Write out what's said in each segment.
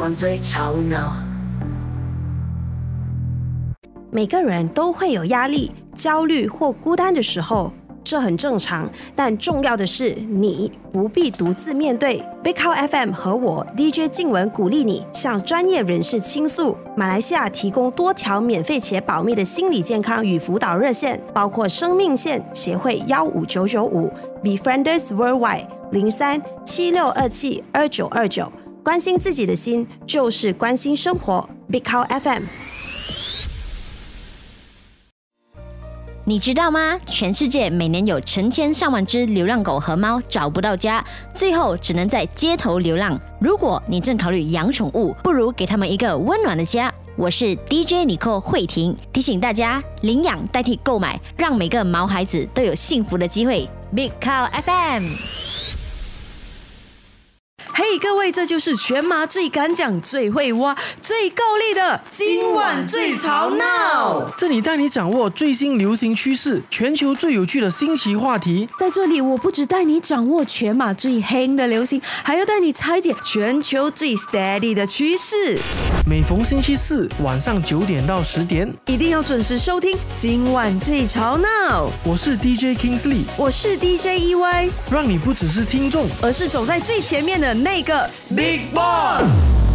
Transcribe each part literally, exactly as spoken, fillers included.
晚最吵闹。 每个人都会有压力、焦虑或孤单的时候，这很正常，但重要的是你不必独自面对。Big Cow F M 和我 D J 静文鼓励你向专业人士倾诉。马来西亚提供多条免费且保密的心理健康与辅导热线，包括生命线协会幺五九九五、Befrienders Worldwide 零三七六二七二九二九。关心自己的心，就是关心生活。Big Cow F M。 你知道吗？全世界每年有成千上万只流浪狗和猫找不到家，最后只能在街头流浪。如果你正考虑养宠物，不如给他们一个温暖的家。我是 D J 尼寇慧婷，提醒大家领养代替购买，让每个毛孩子都有幸福的机会。Big Cow F M。 嘿、hey, 各位，这就是全马最敢讲、最会挖、最够力的今晚最吵闹。 这里带你掌握最新流行趋势，全球最有趣的新奇话题。 在这里，我不只带你掌握全马最夯的流行，还要带你拆解全球最 steady 的趋势。 每逢星期四晚上九点到十点， 一定要准时收听今晚最吵闹。 我是 D J Kingsley， 我是 D J E Y， 让你不只是听众， 而是走在最前面的那个 Big Boss。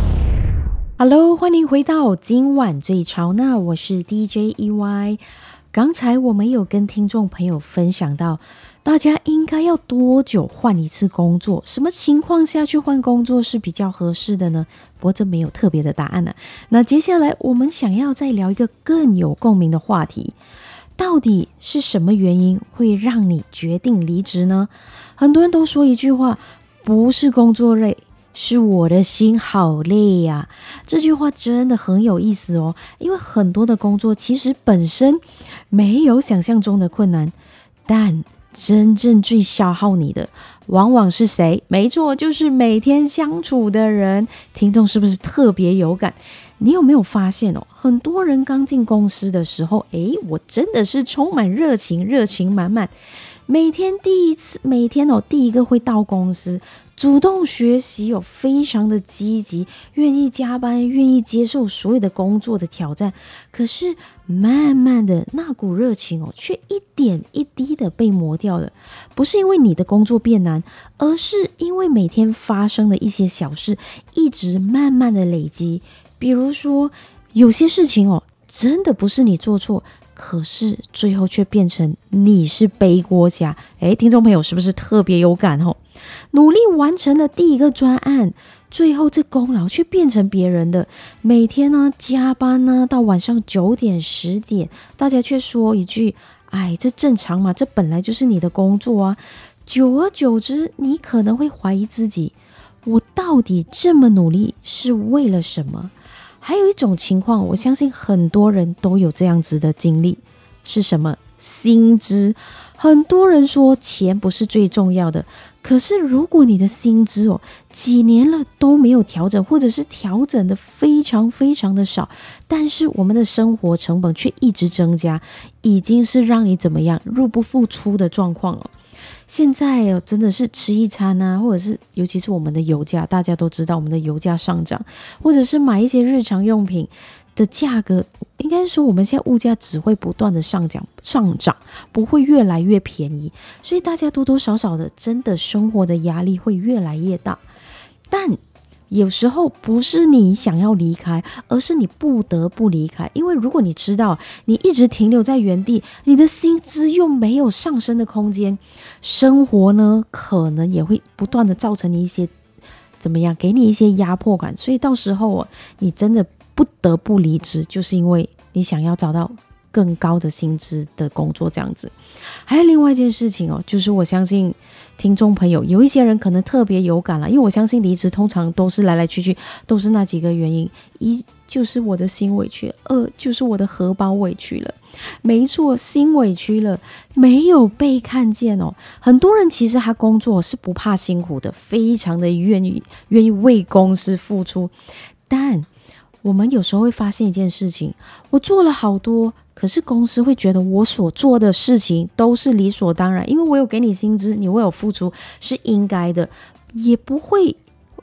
Hello， 欢迎回到今晚最吵闹，我是 D J E Y。 刚才我们有跟听众朋友分享到，大家应该要多久换一次工作，什么情况下去换工作是比较合适的呢？不过这没有特别的答案了、啊。那接下来我们想要再聊一个更有共鸣的话题，到底是什么原因会让你决定离职呢？很多人都说一句话，不是工作累，是我的心好累呀、啊。这句话真的很有意思哦，因为很多的工作其实本身没有想象中的困难，但真正最消耗你的往往是谁？没错，就是每天相处的人。听众是不是特别有感？你有没有发现哦，很多人刚进公司的时候，诶，我真的是充满热情，热情满满。每天第一次，每天哦，第一个会到公司，主动学习哦，非常的积极，愿意加班，愿意接受所有的工作的挑战。可是慢慢的，那股热情哦，却一点一滴的被磨掉了。不是因为你的工作变难，而是因为每天发生的一些小事，一直慢慢的累积。比如说，有些事情哦，真的不是你做错，可是最后却变成你是背锅侠。诶，听众朋友是不是特别有感哦？努力完成了第一个专案，最后这功劳却变成别人的。每天呢加班呢到晚上九点十点，大家却说一句：哎，这正常嘛，这本来就是你的工作啊。久而久之，你可能会怀疑自己，我到底这么努力是为了什么？还有一种情况，我相信很多人都有这样子的经历，是什么？薪资。很多人说钱不是最重要的，可是如果你的薪资哦几年了都没有调整，或者是调整的非常非常的少，但是我们的生活成本却一直增加，已经是让你怎么样入不敷出的状况了。现在哦，真的是吃一餐啊，或者是尤其是我们的油价，大家都知道我们的油价上涨，或者是买一些日常用品的价格，应该是说我们现在物价只会不断的上涨，上涨不会越来越便宜，所以大家多多少少的真的生活的压力会越来越大。但有时候不是你想要离开，而是你不得不离开。因为如果你知道你一直停留在原地，你的薪资又没有上升的空间，生活呢可能也会不断的造成你一些怎么样，给你一些压迫感。所以到时候、啊、你真的不得不离职，就是因为你想要找到更高的薪资的工作这样子。还有另外一件事情哦，就是我相信听众朋友有一些人可能特别有感了，因为我相信离职通常都是来来去去都是那几个原因：一就是我的心委屈，二就是我的荷包委屈了。没错，心委屈了，没有被看见哦。很多人其实他工作是不怕辛苦的，非常的愿意愿意为公司付出，但我们有时候会发现一件事情，我做了好多，可是公司会觉得我所做的事情都是理所当然，因为我有给你薪资，你为我付出是应该的，也不会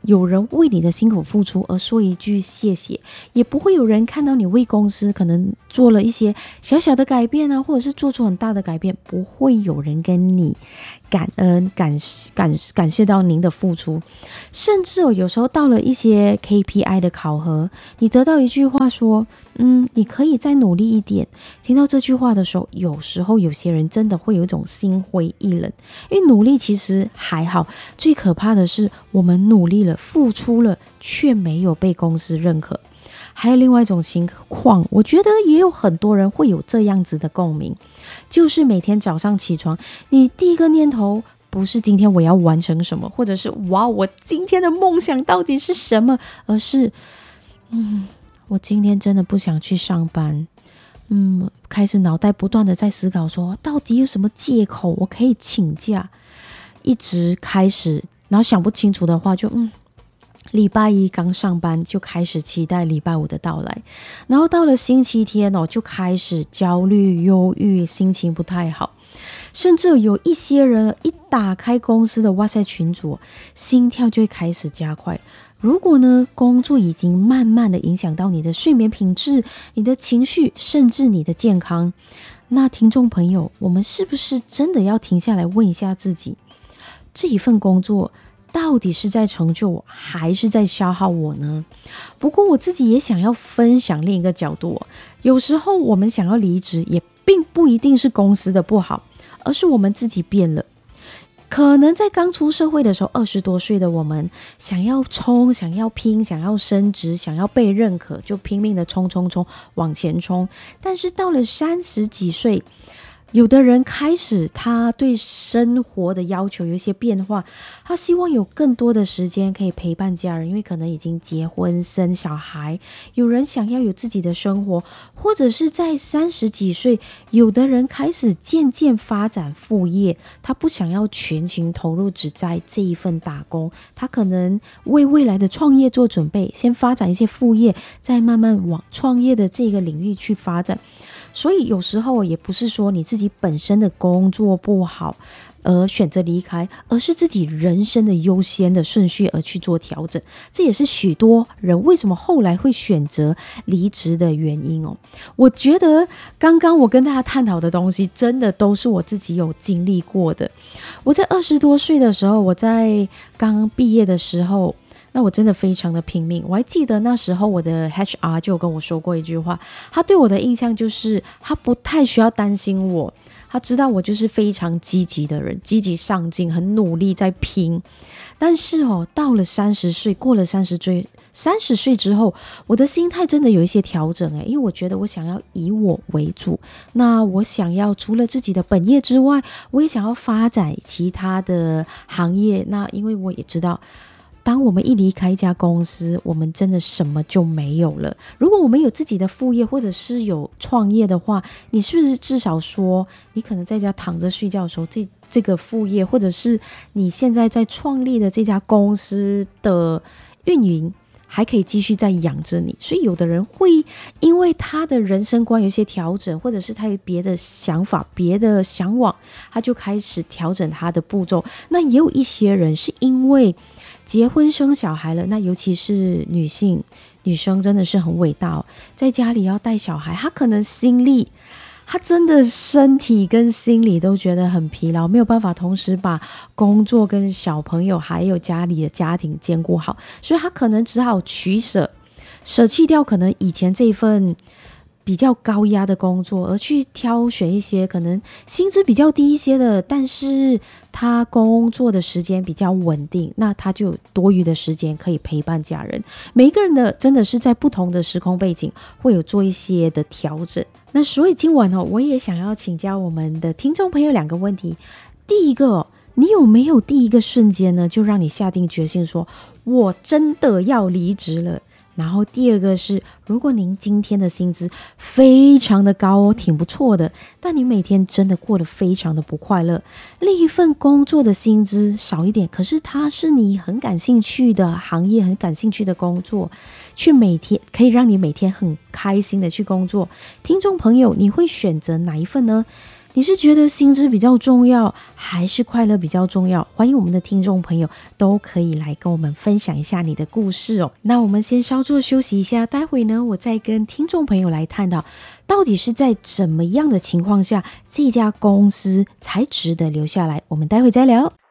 有人为你的辛苦付出而说一句谢谢，也不会有人看到你为公司可能做了一些小小的改变啊，或者是做出很大的改变，不会有人跟你感恩感感感谢到您的付出。甚至哦，有时候到了一些 K P I 的考核，你得到一句话说嗯，你可以再努力一点，听到这句话的时候，有时候有些人真的会有一种心灰意冷，因为努力其实还好，最可怕的是我们努力了付出了却没有被公司认可。还有另外一种情况，我觉得也有很多人会有这样子的共鸣，就是每天早上起床，你第一个念头不是今天我要完成什么，或者是哇我今天的梦想到底是什么，而是嗯我今天真的不想去上班，嗯，开始脑袋不断的在思考说，到底有什么借口我可以请假，一直开始，然后想不清楚的话就嗯，礼拜一刚上班就开始期待礼拜五的到来，然后到了星期天哦，就开始焦虑、忧郁，心情不太好，甚至有一些人一打开公司的哇塞群组，心跳就会开始加快。如果呢，工作已经慢慢的影响到你的睡眠品质、你的情绪，甚至你的健康，那听众朋友，我们是不是真的要停下来问一下自己，这一份工作到底是在成就我，还是在消耗我呢？不过我自己也想要分享另一个角度，有时候我们想要离职，也并不一定是公司的不好，而是我们自己变了。可能在刚出社会的时候，二十多岁的我们想要冲，想要拼，想要升职，想要被认可，就拼命的冲冲冲往前冲。但是到了三十几岁，有的人开始他对生活的要求有一些变化，他希望有更多的时间可以陪伴家人，因为可能已经结婚生小孩，有人想要有自己的生活，或者是在三十几岁，有的人开始渐渐发展副业，他不想要全情投入只在这一份打工，他可能为未来的创业做准备，先发展一些副业，再慢慢往创业的这个领域去发展。所以有时候也不是说你自己本身的工作不好而选择离开，而是自己人生的优先的顺序而去做调整，这也是许多人为什么后来会选择离职的原因哦。我觉得刚刚我跟大家探讨的东西真的都是我自己有经历过的。我在二十多岁的时候，我在刚毕业的时候，那我真的非常的拼命。我还记得那时候我的 H R 就跟我说过一句话，他对我的印象就是他不太需要担心我，他知道我就是非常积极的人，积极上进，很努力在拼。但是哦，到了三十岁，过了三十岁，三十岁之后，我的心态真的有一些调整诶，因为我觉得我想要以我为主，那我想要除了自己的本业之外，我也想要发展其他的行业。那因为我也知道，当我们一离开一家公司，我们真的什么就没有了。如果我们有自己的副业或者是有创业的话，你是不是至少说你可能在家躺着睡觉的时候，这这个副业或者是你现在在创立的这家公司的运营还可以继续再养着你。所以有的人会因为他的人生观有一些调整，或者是他有别的想法、别的向往，他就开始调整他的步骤。那也有一些人是因为结婚生小孩了，那尤其是女性女生真的是很伟大哦，在家里要带小孩，她可能心力，她真的身体跟心理都觉得很疲劳，没有办法同时把工作跟小朋友还有家里的家庭兼顾好，所以她可能只好取舍，舍弃掉可能以前这份比较高压的工作，而去挑选一些可能薪资比较低一些的，但是他工作的时间比较稳定，那他就有多余的时间可以陪伴家人。每一个人的真的是在不同的时空背景会有做一些的调整。那所以今晚哦，我也想要请教我们的听众朋友两个问题。第一个哦，你有没有第一个瞬间呢，就让你下定决心说我真的要离职了？然后第二个是，如果您今天的薪资非常的高哦，挺不错的，但你每天真的过得非常的不快乐，另一份工作的薪资少一点，可是它是你很感兴趣的行业，很感兴趣的工作，却每天可以让你每天很开心的去工作。听众朋友，你会选择哪一份呢？ 你是觉得薪资比较重要，还是快乐比较重要？欢迎我们的听众朋友都可以来跟我们分享一下你的故事哦。那我们先稍作休息一下，待会呢，我再跟听众朋友来探讨，到底是在怎么样的情况下，这家公司才值得留下来？我们待会再聊。